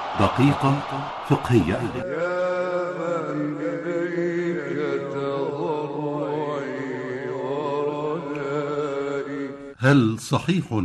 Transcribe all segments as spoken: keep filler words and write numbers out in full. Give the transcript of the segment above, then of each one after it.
دقيقة فقهية. هل صحيح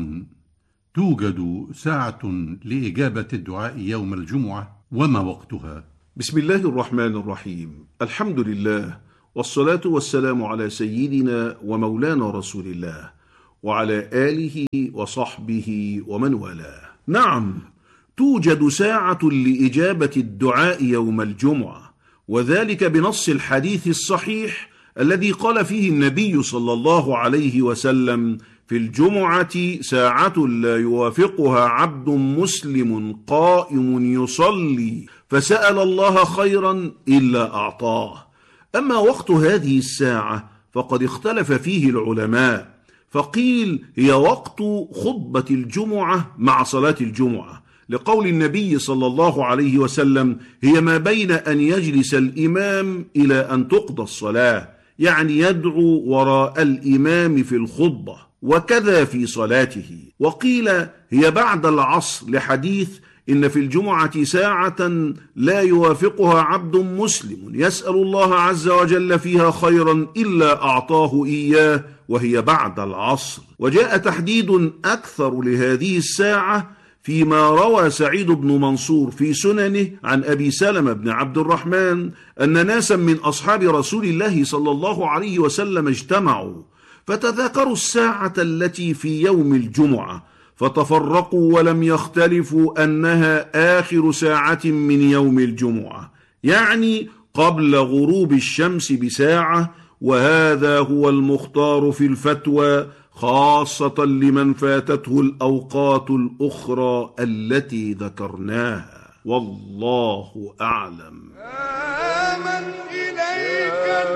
توجد ساعة لإجابة الدعاء يوم الجمعة؟ وما وقتها؟ بسم الله الرحمن الرحيم. الحمد لله، والصلاة والسلام على سيدنا ومولانا رسول الله وعلى آله وصحبه ومن والاه. نعم، توجد ساعة لإجابة الدعاء يوم الجمعة، وذلك بنص الحديث الصحيح الذي قال فيه النبي صلى الله عليه وسلم: في الجمعة ساعة لا يوافقها عبد مسلم قائم يصلي فسأل الله خيرا إلا أعطاه. أما وقت هذه الساعة فقد اختلف فيه العلماء، فقيل هي وقت خطبة الجمعة مع صلاة الجمعة، لقول النبي صلى الله عليه وسلم: هي ما بين أن يجلس الإمام إلى أن تقضى الصلاة، يعني يدعو وراء الإمام في الخطبة، وكذا في صلاته. وقيل هي بعد العصر، لحديث: إن في الجمعة ساعة لا يوافقها عبد مسلم يسأل الله عز وجل فيها خيرا إلا أعطاه إياه، وهي بعد العصر. وجاء تحديد أكثر لهذه الساعة فيما روى سعيد بن منصور في سننه عن أبي سلمة بن عبد الرحمن أن ناسا من أصحاب رسول الله صلى الله عليه وسلم اجتمعوا فتذاكروا الساعة التي في يوم الجمعة، فتفرقوا ولم يختلفوا أنها آخر ساعة من يوم الجمعة، يعني قبل غروب الشمس بساعة، وهذا هو المختار في الفتوى، خاصة لمن فاتته الأوقات الأخرى التي ذكرناها، والله أعلم. آمن إليك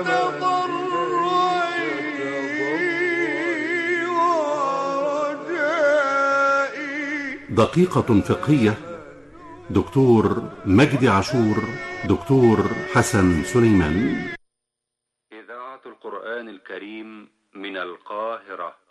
تضرعي ورجائي. دقيقة فقهية، دكتور مجدي عاشور، دكتور حسن سليمان. إذاعة القرآن الكريم من القاهرة.